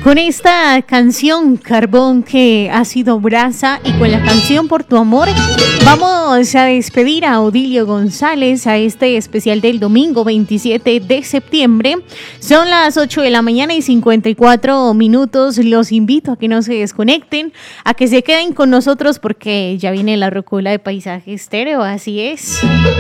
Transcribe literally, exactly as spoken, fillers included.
Con esta canción Carbón que ha sido brasa y con la canción Por tu amor vamos a despedir a Odilio González a este especial del domingo veintisiete de septiembre. Son las ocho de la mañana y cincuenta y cuatro minutos. Los invito a que no se desconecten, a que se queden con nosotros porque ya viene la rocola de Paisaje Estéreo, así es.